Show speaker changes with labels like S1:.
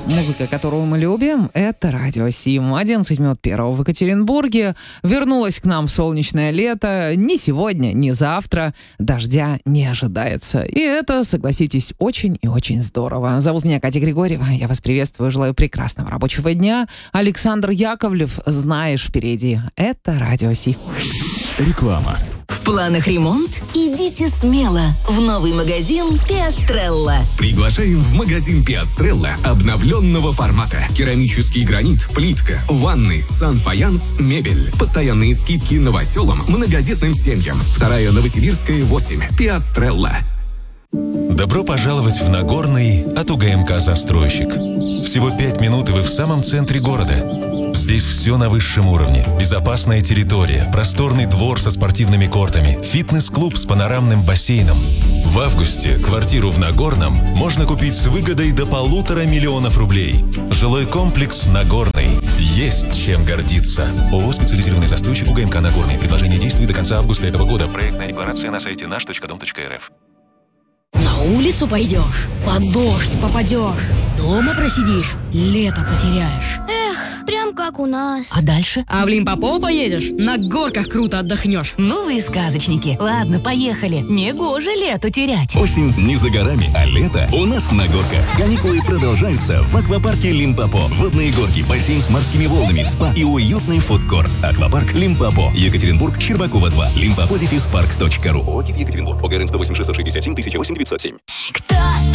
S1: Музыка, которую мы любим, это Радио Сим. 11 минут первого в Екатеринбурге. Вернулось к нам солнечное лето. Ни сегодня, ни завтра дождя не ожидается. И это, согласитесь, очень и очень здорово. Зовут меня Катя Григорьева. Я вас приветствую, желаю прекрасного рабочего дня. Александр Яковлев, знаешь, впереди. Это Радио Сим.
S2: Реклама.
S3: В планах ремонт? Идите смело в новый магазин Пиастрелла.
S2: Приглашаем в магазин Пиастрелла обновленного формата. Керамический гранит, плитка, ванны, санфаянс, мебель. Постоянные скидки новоселам, многодетным семьям. 2-я Новосибирская, 8. Пиастрелла.
S4: Добро пожаловать в Нагорный от УГМК «Застройщик». Всего 5 минут, и вы в самом центре города. Здесь все на высшем уровне. Безопасная территория, просторный двор со спортивными кортами, фитнес-клуб с панорамным бассейном. В августе квартиру в Нагорном можно купить с выгодой до 1,5 миллиона рублей. Жилой комплекс «Нагорный». Есть чем гордиться. ООО «Специализированный застройщик УГМК Нагорный». Предложение действует до конца августа этого года. Проектная декларация на сайте наш.дом.рф.
S5: На улицу пойдешь, под дождь попадешь, дома просидишь, лето потеряешь.
S6: Эх, прям как у нас.
S5: А дальше? А в Лимпопо поедешь, на горках круто отдохнешь.
S3: Ну вы сказочники. Ладно, поехали. Негоже лету терять.
S7: Осень не за горами, а лето у нас на горках. Каникулы продолжаются в аквапарке Лимпопо. Водные горки, бассейн с морскими волнами, спа и уютный фудкорт. Аквапарк Лимпопо. Екатеринбург, Щербакова 2. Limpopo-park.ru. ОГИ Екатеринбург. ОГРН 108 667 1008 907.
S3: Кто